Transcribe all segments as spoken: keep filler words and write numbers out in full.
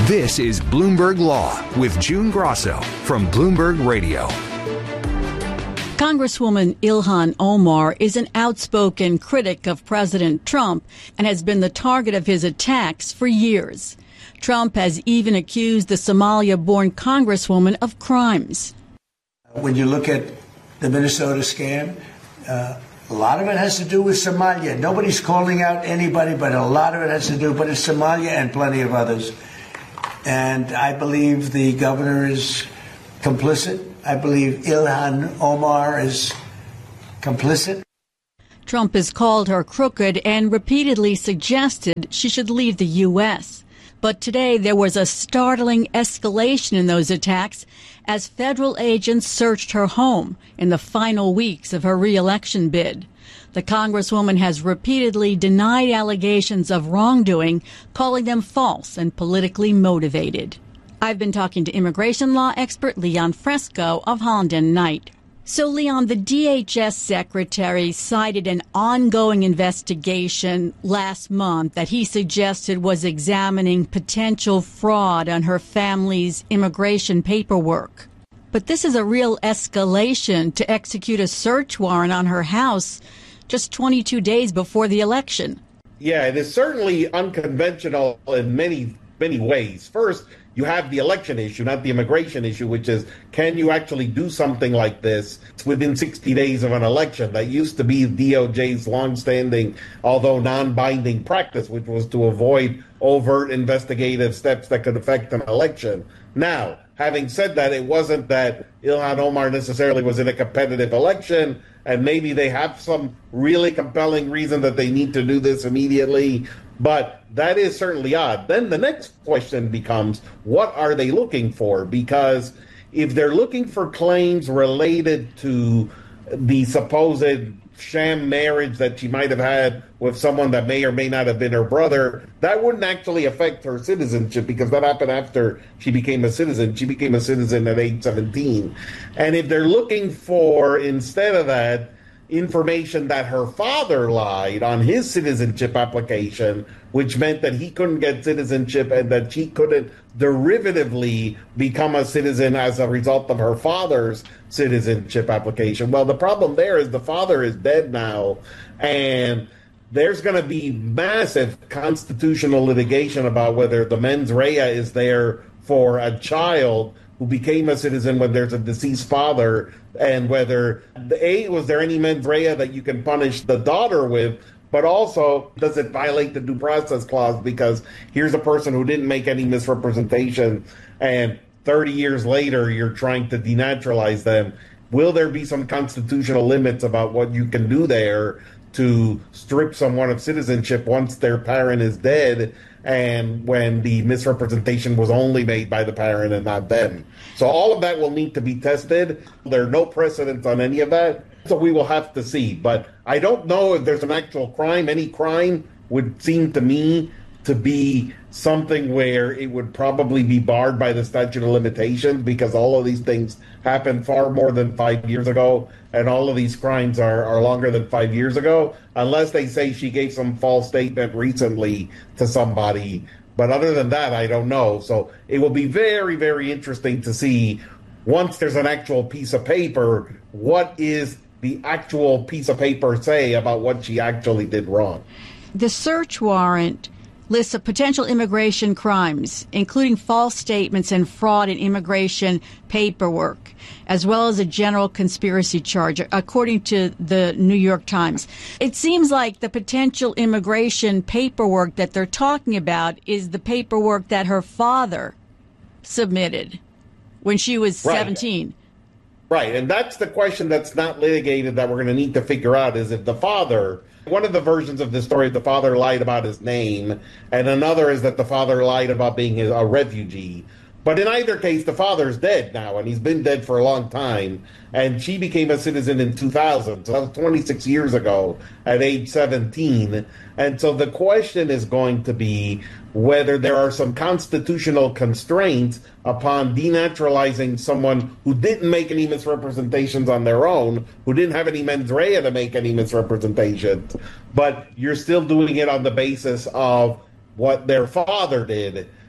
This is Bloomberg Law with June Grosso from Bloomberg Radio. Congresswoman Ilhan Omar is an outspoken critic of President Trump and has been the target of his attacks for years. Trump has even accused the Somalia-born congresswoman of crimes. When you look at the Minnesota scam, uh, a lot of it has to do with Somalia. Nobody's calling out anybody, but a lot of it has to do, but it's Somalia and plenty of others. And I believe the governor is complicit. I believe Ilhan Omar is complicit. Trump has called her crooked and repeatedly suggested she should leave the U S. But today there was a startling escalation in those attacks as federal agents searched her home in the final weeks of her re-election bid. The Congresswoman has repeatedly denied allegations of wrongdoing, calling them false and politically motivated. I've been talking to immigration law expert Leon Fresco of Holland and Knight. So, Leon, the D H S secretary cited an ongoing investigation last month that he suggested was examining potential fraud on her family's immigration paperwork. But this is a real escalation to execute a search warrant on her house just twenty-two days before the election. Yeah, it is certainly unconventional in many, many ways. First, you have the election issue, not the immigration issue, which is, can you actually do something like this within sixty days of an election? That used to be D O J's longstanding, although non-binding practice, which was to avoid overt investigative steps that could affect an election. Now, having said that, it wasn't that Ilhan Omar necessarily was in a competitive election, and maybe they have some really compelling reason that they need to do this immediately. But that is certainly odd. Then the next question becomes, what are they looking for? Because if they're looking for claims related to the supposed sham marriage that she might have had with someone that may or may not have been her brother, that wouldn't actually affect her citizenship because that happened after she became a citizen. She became a citizen at age seventeen. And if they're looking for, instead of that, information that her father lied on his citizenship application, which meant that he couldn't get citizenship and that she couldn't derivatively become a citizen as a result of her father's citizenship application. Well, the problem there is the father is dead now, and there's going to be massive constitutional litigation about whether the mens rea is there for a child who became a citizen when there's a deceased father, and whether, A, was there any mens rea that you can punish the daughter with, but also, does it violate the due process clause? Because here's a person who didn't make any misrepresentation, and thirty years later, you're trying to denaturalize them. Will there be some constitutional limits about what you can do there to strip someone of citizenship once their parent is dead, and when the misrepresentation was only made by the parent and not them? So all of that will need to be tested. There are no precedents on any of that, so we will have to see. But I don't know if there's an actual crime. Any crime would seem to me to be something where it would probably be barred by the statute of limitations, because all of these things happened far more than five years ago, and all of these crimes are, are longer than five years ago, unless they say she gave some false statement recently to somebody. But other than that, I don't know. So it will be very, very interesting to see, once there's an actual piece of paper, what is the actual piece of paper say about what she actually did wrong. The search warrant lists of potential immigration crimes, including false statements and fraud in immigration paperwork, as well as a general conspiracy charge, according to the New York Times. It seems like the potential immigration paperwork that they're talking about is the paperwork that her father submitted when she was Right. seventeen. Right, and that's the question that's not litigated that we're going to need to figure out, is if the father, one of the versions of the story, the father lied about his name, and another is that the father lied about being a refugee. But in either case, the father's dead now, and he's been dead for a long time, and she became a citizen in two thousand, so that was twenty-six years ago, at age seventeen. And so the question is going to be whether there are some constitutional constraints upon denaturalizing someone who didn't make any misrepresentations on their own, who didn't have any mens rea to make any misrepresentations, but you're still doing it on the basis of what their father did.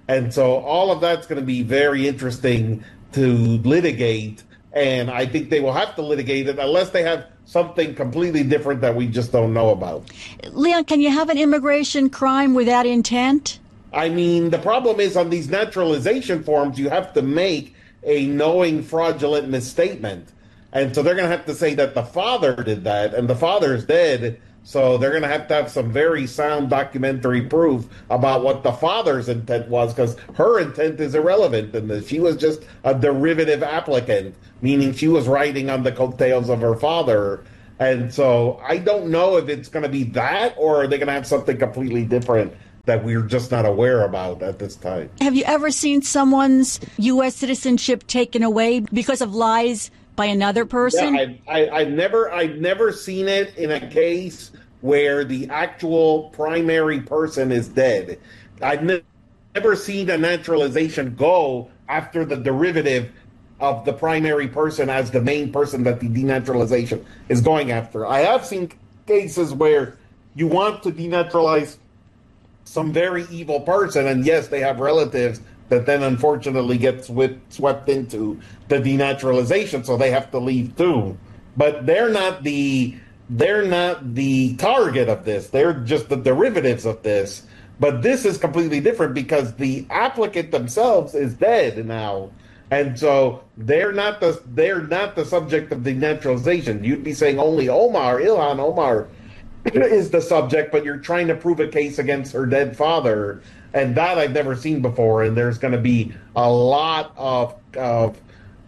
And so all of that's going to be very interesting to litigate. And I think they will have to litigate it unless they have something completely different that we just don't know about. Leon, can you have an immigration crime without intent? I mean, the problem is on these naturalization forms, you have to make a knowing fraudulent misstatement. And so they're going to have to say that the father did that, and the father's dead. So they're going to have to have some very sound documentary proof about what the father's intent was, because her intent is irrelevant in this. She was just a derivative applicant, meaning she was riding on the coattails of her father. And so I don't know if it's going to be that, or are they going to have something completely different that we're just not aware about at this time. Have you ever seen someone's U S citizenship taken away because of lies by another person? Yeah, I, I, I've never, I've never seen it in a case where the actual primary person is dead. I've ne- never seen a naturalization go after the derivative of the primary person as the main person that the denaturalization is going after. I have seen cases where you want to denaturalize some very evil person, and yes, they have relatives that then unfortunately get swept, swept into the denaturalization, so they have to leave too. But they're not the they're not the target of this. They're just the derivatives of this. But this is completely different because the applicant themselves is dead now. And so they're not the they're not the subject of denaturalization. You'd be saying only Omar, Ilhan Omar is the subject, but you're trying to prove a case against her dead father, and that I've never seen before. And there's going to be a lot of of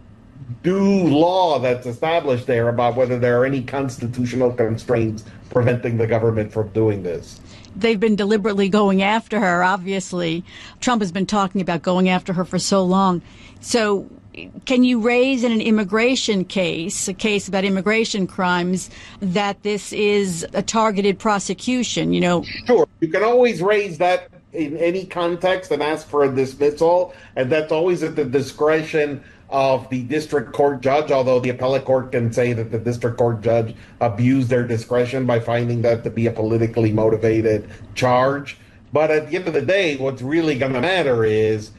due law that's established there about whether there are any constitutional constraints preventing the government from doing this. They've been deliberately going after her, obviously. Trump has been talking about going after her for so long. So can you raise in an immigration case, a case about immigration crimes, that this is a targeted prosecution, you know? Sure. You can always raise that in any context and ask for a dismissal, and that's always at the discretion of the district court judge, although the appellate court can say that the district court judge abused their discretion by finding that to be a politically motivated charge. But at the end of the day, what's really going to matter is,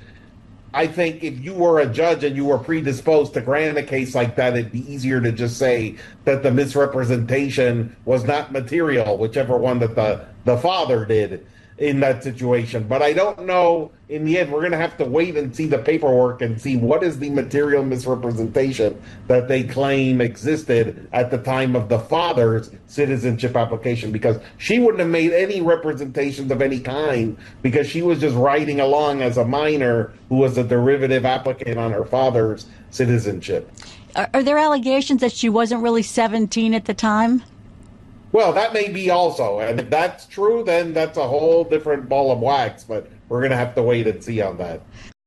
I think if you were a judge and you were predisposed to grant a case like that, it'd be easier to just say that the misrepresentation was not material, whichever one that the, the father did in that situation. But I don't know, in the end, we're going to have to wait and see the paperwork and see what is the material misrepresentation that they claim existed at the time of the father's citizenship application, because she wouldn't have made any representations of any kind because she was just riding along as a minor who was a derivative applicant on her father's citizenship. Are, are there allegations that she wasn't really seventeen at the time? Well, that may be also. And if that's true, then that's a whole different ball of wax. But we're going to have to wait and see on that.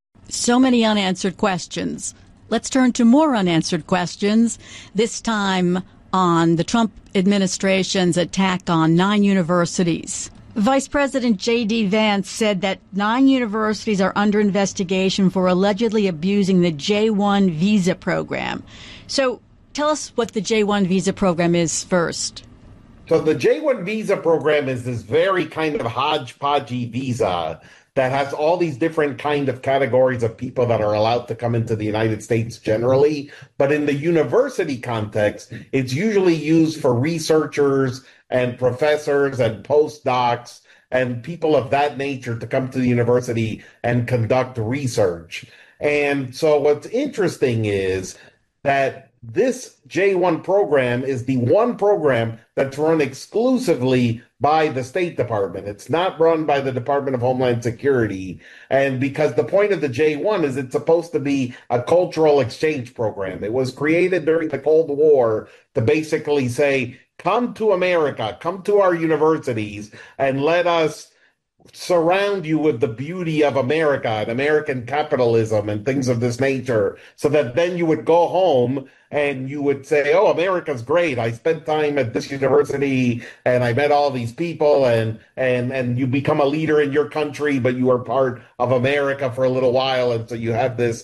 So many unanswered questions. Let's turn to more unanswered questions, this time on the Trump administration's attack on nine universities. Vice President J D. Vance said that nine universities are under investigation for allegedly abusing the J one visa program. So tell us what the J one visa program is first. So the J one visa program is this very kind of hodgepodgey visa that has all these different kind of categories of people that are allowed to come into the United States generally. But in the university context, it's usually used for researchers and professors and postdocs and people of that nature to come to the university and conduct research. And so what's interesting is that this J one program is the one program that's run exclusively by the State Department. It's not run by the Department of Homeland Security. And because the point of the J one is it's supposed to be a cultural exchange program. It was created during the Cold War to basically say, come to America, come to our universities, and let us surround you with the beauty of America and American capitalism and things of this nature, so that then you would go home and you would say, oh, America's great. I spent time at this university and I met all these people, and and and you become a leader in your country, but you are part of America for a little while. And so you have this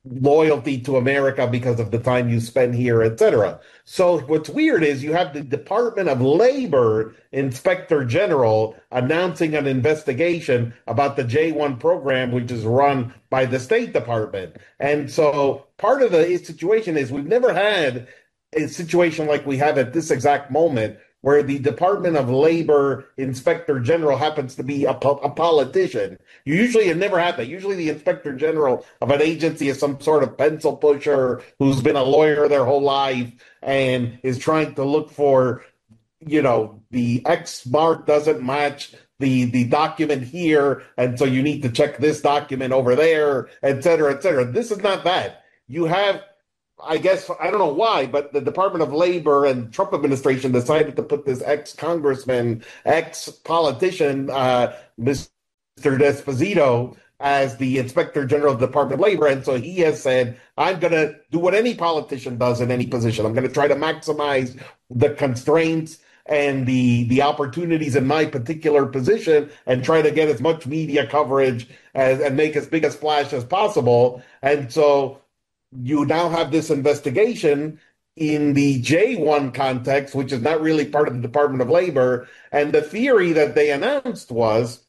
loyalty to America because of the time you spend here, et cetera. So what's weird is you have the Department of Labor Inspector General announcing an investigation about the J one program, which is run by the State Department. And so part of the situation is we've never had a situation like we have at this exact moment, where the Department of Labor Inspector General happens to be a, po- a politician. You usually have never had that. Usually the Inspector General of an agency is some sort of pencil pusher who's been a lawyer their whole life and is trying to look for, you know, the X mark doesn't match the, the document here, and so you need to check this document over there, et cetera, et cetera. This is not that. You have, I guess, I don't know why, but the Department of Labor and Trump administration decided to put this ex-congressman, ex-politician, uh, Mister Esposito, as the Inspector General of the Department of Labor. And so he has said, I'm going to do what any politician does in any position. I'm going to try to maximize the constraints and the the opportunities in my particular position and try to get as much media coverage as, and make as big a splash as possible. And so you now have this investigation in the J one context, which is not really part of the Department of Labor. And the theory that they announced was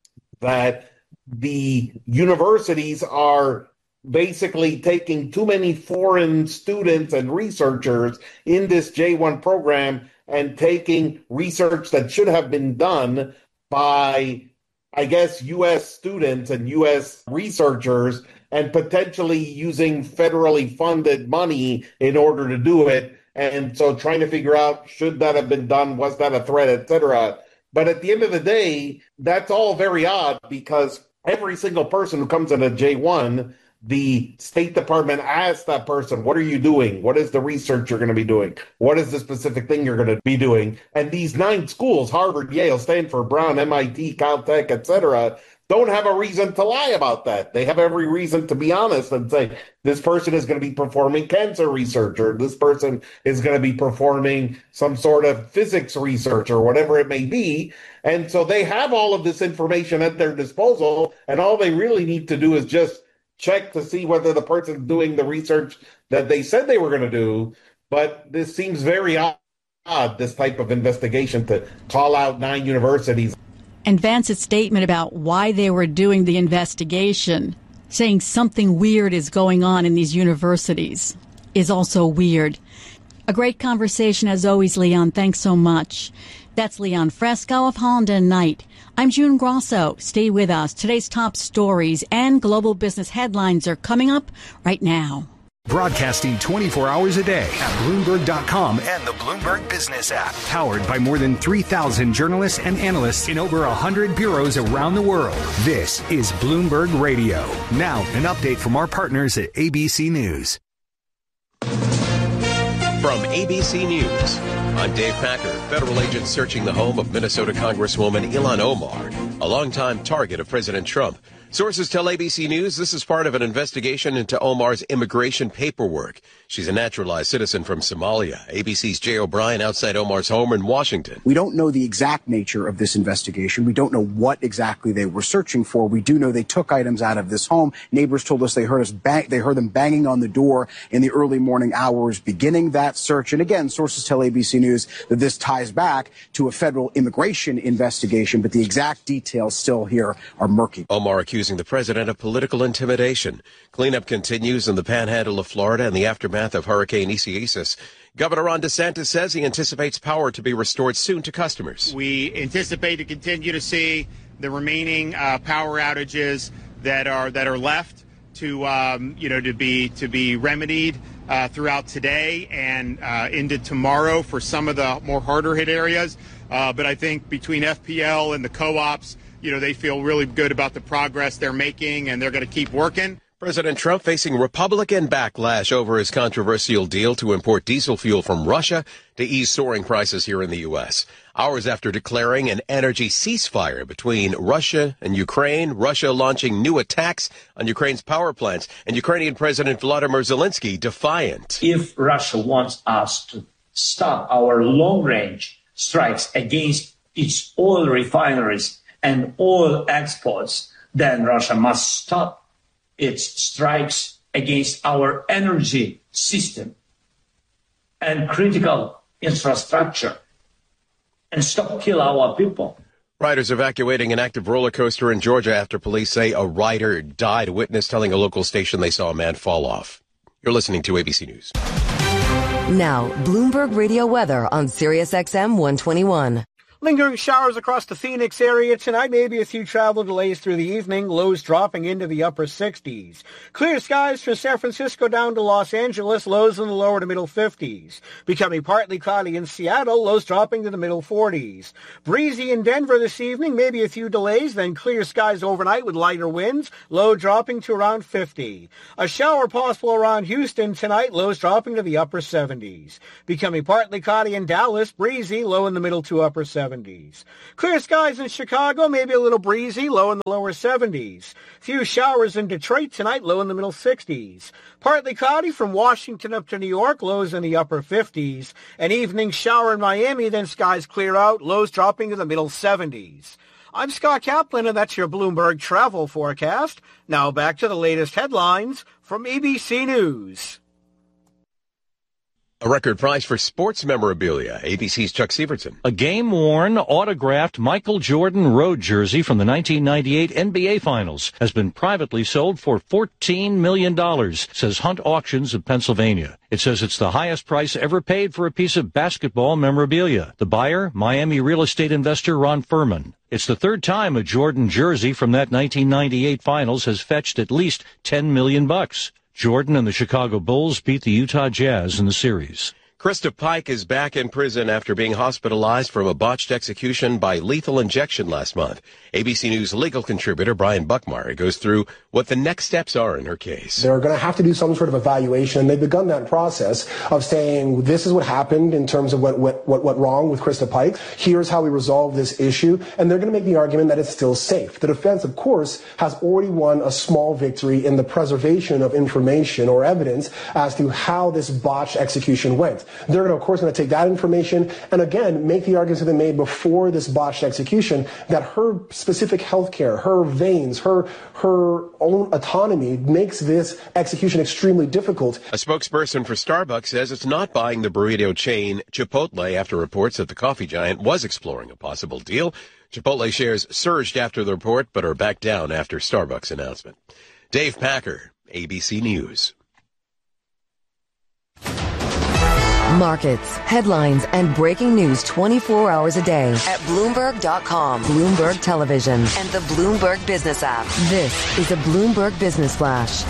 that the universities are basically taking too many foreign students and researchers in this J one program and taking research that should have been done by, I guess, U S students and U S researchers, and potentially using federally funded money in order to do it. And so trying to figure out, should that have been done? Was that a threat, et cetera? But at the end of the day, that's all very odd, because every single person who comes in a J one, the State Department asks that person, what are you doing? What is the research you're going to be doing? What is the specific thing you're going to be doing? And these nine schools, Harvard, Yale, Stanford, Brown, M I T, Caltech, et cetera, don't have a reason to lie about that. They have every reason to be honest and say, this person is going to be performing cancer research, or this person is going to be performing some sort of physics research, or whatever it may be. And so they have all of this information at their disposal, and all they really need to do is just check to see whether the person's doing the research that they said they were going to do. But this seems very odd, this type of investigation, to call out nine universities. And Vance's statement about why they were doing the investigation, saying something weird is going on in these universities, is also weird. A great conversation as always, Leon. Thanks so much. That's Leon Fresco of Holland and Knight. I'm June Grosso. Stay with us. Today's top stories and global business headlines are coming up right now. Broadcasting twenty-four hours a day at Bloomberg dot com and the Bloomberg Business app. Powered by more than three thousand journalists and analysts in over one hundred bureaus around the world. This is Bloomberg Radio. Now, an update from our partners at A B C News. From A B C News, I'm Dave Packer. Federal agents searching the home of Minnesota Congresswoman Ilhan Omar, a longtime target of President Trump. Sources tell A B C News this is part of an investigation into Omar's immigration paperwork. She's a naturalized citizen from Somalia. A B C's Jay O'Brien outside Omar's home in Washington. We don't know the exact nature of this investigation. We don't know what exactly they were searching for. We do know they took items out of this home. Neighbors told us they heard us bang, they heard them banging on the door in the early morning hours, beginning that search. And again, sources tell A B C News that this ties back to a federal immigration investigation, but the exact details still here are murky. Omar accused accusing the president of political intimidation. Cleanup continues in the panhandle of Florida in the aftermath of Hurricane Isaias. Governor Ron DeSantis says he anticipates power to be restored soon to customers. We anticipate to continue to see the remaining uh, power outages that are that are left to um, you know to be to be remedied uh, throughout today and uh, into tomorrow for some of the more harder hit areas. Uh, but I think between F P L and the co-ops, you know, they feel really good about the progress they're making, and they're going to keep working. President Trump facing Republican backlash over his controversial deal to import diesel fuel from Russia to ease soaring prices here in the U S. Hours after declaring an energy ceasefire between Russia and Ukraine, Russia launching new attacks on Ukraine's power plants, and Ukrainian President Volodymyr Zelensky defiant. If Russia wants us to stop our long-range strikes against its oil refineries and oil exports, then Russia must stop its strikes against our energy system and critical infrastructure and stop kill our people. Riders evacuating an active roller coaster in Georgia after police say a rider died. A witness telling a local station they saw a man fall off. You're listening to A B C News. Now, Bloomberg Radio weather on Sirius X M one twenty-one. Lingering showers across the Phoenix area tonight, maybe a few travel delays through the evening, lows dropping into the upper sixties. Clear skies from San Francisco down to Los Angeles, lows in the lower to middle fifties. Becoming partly cloudy in Seattle, lows dropping to the middle forties. Breezy in Denver this evening, maybe a few delays, then clear skies overnight with lighter winds, low dropping to around fifty. A shower possible around Houston tonight, lows dropping to the upper seventies. Becoming partly cloudy in Dallas, breezy, low in the middle to upper seventies. Clear skies in Chicago, maybe a little breezy, low in the lower seventies. Few showers in Detroit tonight, low in the middle sixties. Partly cloudy from Washington up to New York, lows in the upper fifties. An evening shower in Miami, then skies clear out, lows dropping to the middle seventies. I'm Scott Kaplan, and that's your Bloomberg travel forecast. Now back to the latest headlines from A B C News. A record price for sports memorabilia. A B C's Chuck Sievertson. A game-worn, autographed Michael Jordan road jersey from the nineteen ninety-eight N B A Finals has been privately sold for fourteen million dollars, says Hunt Auctions of Pennsylvania. It says it's the highest price ever paid for a piece of basketball memorabilia. The buyer, Miami real estate investor Ron Furman. It's the third time a Jordan jersey from that nineteen ninety-eight Finals has fetched at least ten million bucks. Jordan and the Chicago Bulls beat the Utah Jazz in the series. Krista Pike is back in prison after being hospitalized from a botched execution by lethal injection last month. A B C News legal contributor Brian Buckmeyer goes through what the next steps are in her case. They're going to have to do some sort of evaluation. They've begun that process of saying this is what happened in terms of what what what went wrong with Krista Pike. Here's how we resolve this issue. And they're going to make the argument that it's still safe. The defense, of course, has already won a small victory in the preservation of information or evidence as to how this botched execution went. They're, going to, of course, going to take that information and, again, make the arguments that they made before this botched execution that her specific health care, her veins, her her own autonomy makes this execution extremely difficult. A spokesperson for Starbucks says it's not buying the burrito chain Chipotle after reports that the coffee giant was exploring a possible deal. Chipotle shares surged after the report but are back down after Starbucks announcement. Dave Packer, A B C News. Markets, headlines, and breaking news twenty-four hours a day at Bloomberg dot com, Bloomberg Television, and the Bloomberg Business app. This is a Bloomberg Business Flash.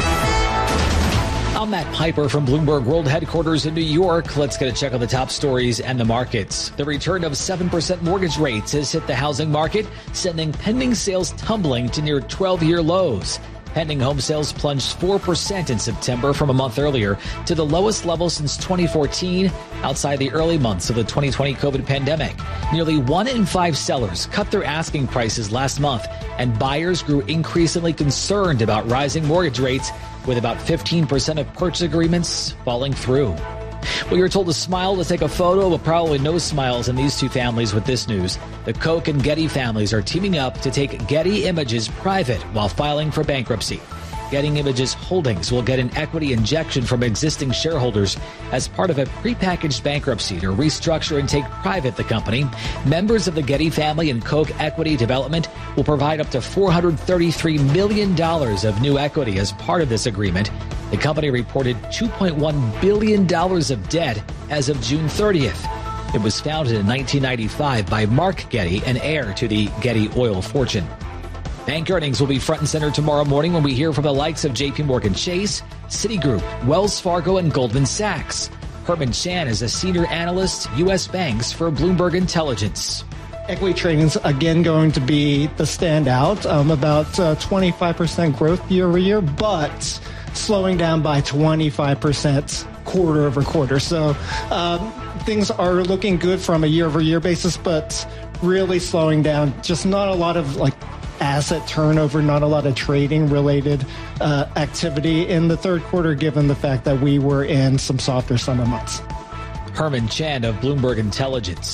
I'm Matt Piper from Bloomberg World Headquarters in New York. Let's get a check on the top stories and the markets. The return of seven percent mortgage rates has hit the housing market, sending pending sales tumbling to near twelve-year lows. Pending home sales plunged four percent in September from a month earlier to the lowest level since twenty fourteen, outside the early months of the twenty twenty COVID pandemic. Nearly one in five sellers cut their asking prices last month, and buyers grew increasingly concerned about rising mortgage rates, with about fifteen percent of purchase agreements falling through. Well, you're told to smile to take a photo, but probably no smiles in these two families with this news. The Koch and Getty families are teaming up to take Getty Images private while filing for bankruptcy. Getty Images Holdings will get an equity injection from existing shareholders as part of a prepackaged bankruptcy to restructure and take private the company. Members of the Getty family and Koch Equity Development will provide up to four hundred thirty-three million dollars of new equity as part of this agreement. The company reported two point one billion dollars of debt as of June thirtieth. It was founded in nineteen ninety-five by Mark Getty, an heir to the Getty oil fortune. Bank earnings will be front and center tomorrow morning when we hear from the likes of J P Morgan Chase, Citigroup, Wells Fargo, and Goldman Sachs. Herman Chan is a senior analyst, U S Banks, for Bloomberg Intelligence. Equity trading is again going to be the standout, um, about uh, twenty-five percent growth year over year, but slowing down by twenty-five percent quarter over quarter. So um, things are looking good from a year over year basis, but really slowing down. Just not a lot of like asset turnover, not a lot of trading related uh, activity in the third quarter, given the fact that we were in some softer summer months. Herman Chan of Bloomberg Intelligence.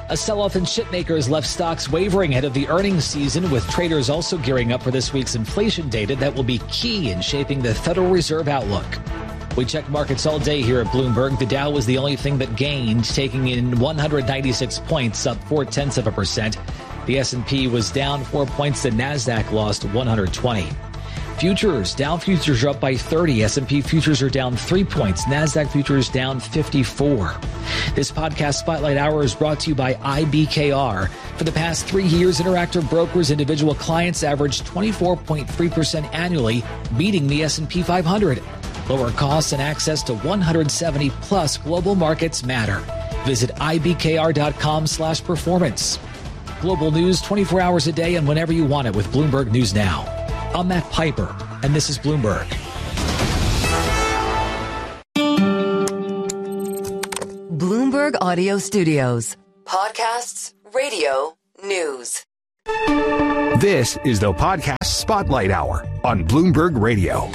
A sell-off in chip makers left stocks wavering ahead of the earnings season, with traders also gearing up for this week's inflation data that will be key in shaping the Federal Reserve outlook. We checked markets all day here at Bloomberg. The Dow was the only thing that gained, taking in one hundred ninety-six points, up four-tenths of a percent. The S and P was down four points. The Nasdaq lost one hundred twenty. Futures, Dow futures are up by thirty. S and P futures are down three points. Nasdaq futures down fifty-four. This podcast Spotlight Hour is brought to you by I B K R. For the past three years, Interactive Brokers individual clients averaged twenty-four point three percent annually, beating the S and P five hundred. Lower costs and access to one hundred seventy plus global markets matter. Visit ibkr.com slash performance. Global news twenty-four hours a day and whenever you want it with Bloomberg News Now. I'm Matt Piper, and this is Bloomberg. Bloomberg Audio Studios. Podcasts, radio, news. This is the Podcast Spotlight Hour on Bloomberg Radio.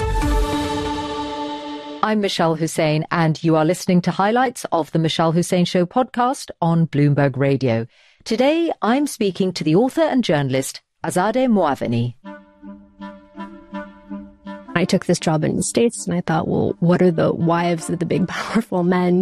I'm Michelle Hussein, and you are listening to highlights of the Michelle Hussein Show podcast on Bloomberg Radio. Today, I'm speaking to the author and journalist, Azadeh Moaveni. I took this job in the States and I thought, well, what are the wives of the big, powerful men